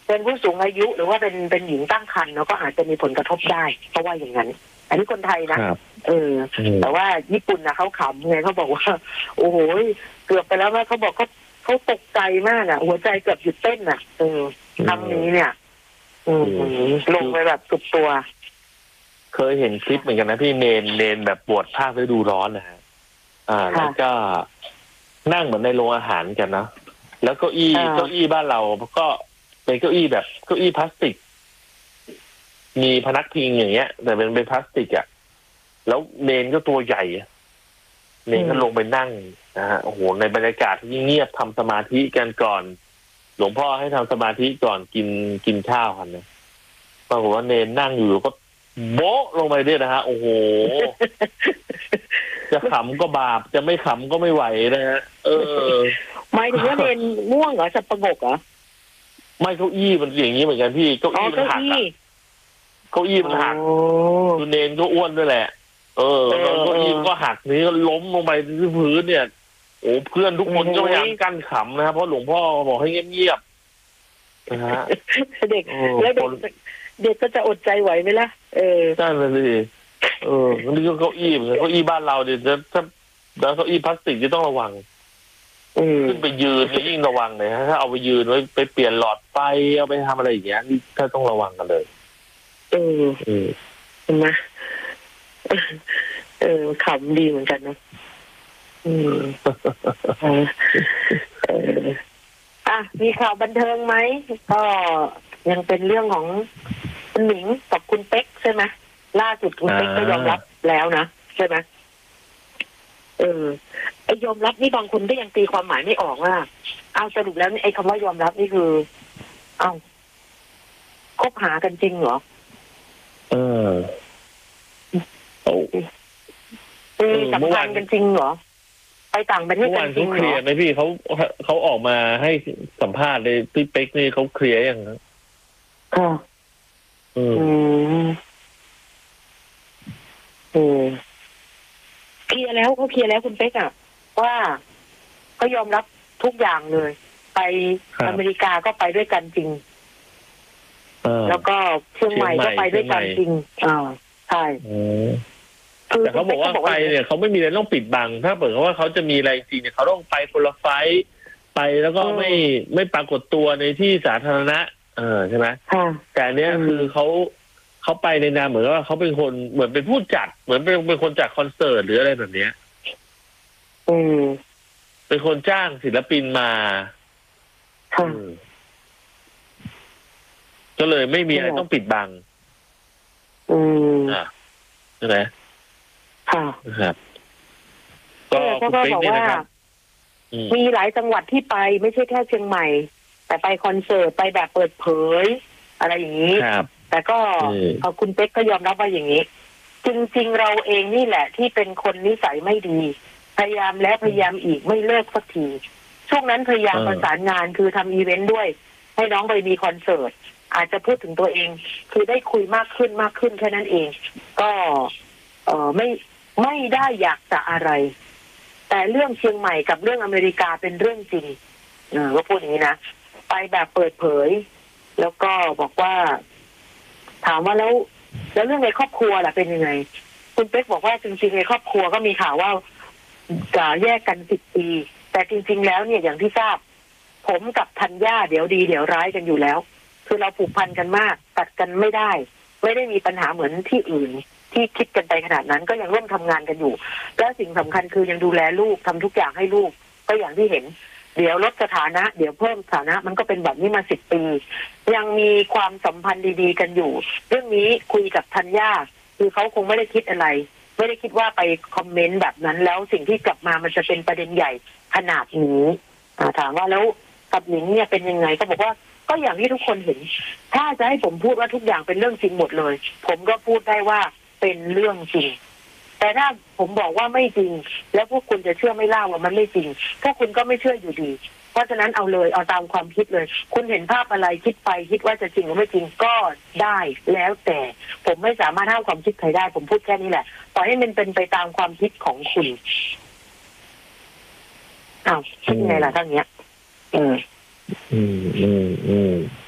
เป็นผู้สูงอายุหรือว่าเป็นหญิงตั้งครรภ์เนาะก็อาจจะมีผลกระทบได้เพราะว่าอย่างนั้นอันนี้คนไทยนะแต่ว่าญี่ปุ่นนะเขาขำไงเขาบอกว่าโอ้โหเกือบไปแล้วว่าเขาบอกเขาตกใจมากอ่ะหัวใจเกือบหยุดเต้นอ่ะคำนี้เนี่ยลงไปแบบสุดตัวเคยเห็นคลิปเหมือนกันนะพี่เนนแบบบวชภาคฤดูร้อนนะฮะแล้วก็นั่งเหมือนในโรงอาหารกันนะแล้วเก้าอี้บ้านเราก็เป็นเก้าอี้แบบเก้าอี้พลาสติกมีพนักพิงอย่างเงี้ยแต่เป็นพลาสติกอ่ะแล้วเนนก็ตัวใหญ่เนนก็ลงไปนั่งนะฮะโอ้โหในบรรยากาศที่เงียบทำสมาธิกันก่อนหลวงพ่อให้ทำสมาธิก่อนกินข้าวกันนะปรากฏว่าเนนนั่งอยู่ก็โบ๊ะลงไปด้วยนะฮะโอ้โหจะขำก็บาปจะไม่ขำก็ไม่ไหวนะฮะหมายถึงว่าเนนง่วงเหรอจะประงกเหรอไม่เก้าอี้มันอย่างนี้เหมือนกันพี่เก้าอี้มันหักเก้าอี้มันหักคือเนนก็อ้วนด้วยแหละแล้วเก้าอี้มันก็หักนี้ก็ล้มลงไปที่พื้นเนี่ยโอ้เพื่อนทุกคนก็พยายามกั้นขำนะครับเพราะหลวงพ่อบอกให้เงียบๆนะฮะเด็กแล้วเด็กก็จะอดใจไหวไหมล่ะใช่เลยสินี่ก็เก้าอี้เหมือนเก้าอี้บ้านเราเนี่ยถ้าเก้าอี้พลาสติกจะต้องระวังขึ้นไปยืนยิ่งระวังเลยฮะถ้าเอาไปยืนไว้ไปเปลี่ยนหลอดไฟเอาไปทำอะไรอย่างเงี้ยนี่ถ้าต้องระวังกันเลยเห็นไหมขำดีเหมือนกันนะมีข่าวบันเทิงไหมก็ยังเป็นเรื่องของคุณหนิงกับคุณเป๊กใช่ไหมล่าสุดคุณเป๊กก็ยอมรับแล้วนะใช่ไหมไอยอมรับนี่บางคนก็ยังตีความหมายไม่ออกว่าเอาสรุปแล้วไอ้คำว่ายอมรับนี่คือเอาคบหากันจริงเหรอสัมพันธ์กันจริงเหรอไปต่างประเทศกันจริงเหรอเคลียร์ไหมพี่เขาออกมาให้สัมภาษณ์เลยพี่เป๊กนี่เขาเคลียร์ยังนะเคลียร์แล้วเขาเคลียร์แล้วคุณเป๊กอ่ะว่าเขายอมรับทุกอย่างเลยไปอเมริกาก็ไปด้วยกันจริงแล้วก็เชียงใหม่ก็ไปด้วยกันจริงใช่แต่เขาบอกว่าไปเนี่ยเขาไม่มีอะไรต้องปิดบังถ้าเปิดเขาว่าเขาจะมีอะไรจริงเนี่ยเขาต้องไปคนละไฟล์ไปแล้วก็ไม่ปรากฏตัวในที่สาธารณะใช่ไหมแต่เนี้ยคือเขาไปในนามเหมือนว่าเขาเป็นคนเหมือนเป็นผู้จัดเหมือนเป็นคนจัดคอนเสิร์ตหรืออะไรแบบเนี้ยเป็นคนจ้างศิลปินมาก็เลยไม่มีอะไรต้องปิดบังใช่ไหมครับก็คุณเป๊กบอกว่ามีหลายจังหวัดที่ไปไม่ใช่แค่เชียงใหม่แต่ไปคอนเสิร์ตไปแบบเปิดเผยอะไรอย่างนี้แต่ก็คุณเป๊กก็ยอมรับว่าอย่างนี้จริงๆเราเองนี่แหละที่เป็นคนนิสัยไม่ดีพยายามแล้วพยายามอีกไม่เลิกสักทีช่วงนั้นพยายามประสานงานคือทำอีเวนต์ด้วยให้น้องไปมีคอนเสิร์ตอาจจะพูดถึงตัวเองคือได้คุยมากขึ้นแค่นั้นเองก็ไม่ได้อยากจะอะไรแต่เรื่องเชียงใหม่กับเรื่องอเมริกาเป็นเรื่องจริงก็พูดอย่างนี้นะไปแบบเปิดเผยแล้วก็บอกว่าถามว่าแล้วเรื่องในครอบครัวล่ะเป็นยังไงคุณเป๊กบอกว่าจริงๆในครอบครัวก็มีข่าวว่าจะแยกกัน10 ปีแต่จริงๆแล้วเนี่ยอย่างที่ทราบผมกับธัญญาเดี๋ยวดีเดี๋ยวร้ายกันอยู่แล้วคือเราผูกพันกันมากตัดกันไม่ได้มีปัญหาเหมือนที่อื่นที่คิดกันไปขนาดนั้นก็ยังร่วมทำงานกันอยู่แล้วสิ่งสำคัญคือยังดูแลลูกทำทุกอย่างให้ลูกก็อย่างที่เห็นเดี๋ยวลดสถานะเดี๋ยวเพิ่มสถานะมันก็เป็นแบบนี้มา10 ปียังมีความสัมพันธ์ดีๆกันอยู่เรื่องนี้คุยกับธัญญาคือเขาคงไม่ได้คิดอะไรไม่ได้คิดว่าไปคอมเมนต์แบบนั้นแล้วสิ่งที่กลับมามันจะเป็นประเด็นใหญ่ขนาดนี้ถามว่าแล้วกับหนิงเนี่ยเป็นยังไงก็บอกว่าก็อย่างที่ทุกคนเห็นถ้าจะให้ผมพูดว่าทุกอย่างเป็นเรื่องจริงหมดเลยผมก็พูดได้ว่าเป็นเรื่องจริงแต่ถ้าผมบอกว่าไม่จริงแล้วพวกคุณจะเชื่อไม่ล่าว่ามันไม่จริงพวกคุณก็ไม่เชื่ออยู่ดีเพราะฉะนั้นเอาเลยเอาตามความคิดเลยคุณเห็นภาพอะไรคิดไปคิดว่าจะจริงหรือไม่จริงก็ได้แล้วแต่ผมไม่สามารถห้ามความคิดใครได้ผมพูดแค่นี้แหละปล่อยให้มันเป็นไปตามความคิดของคุณคิดไงล่ะทั้งเนี้ย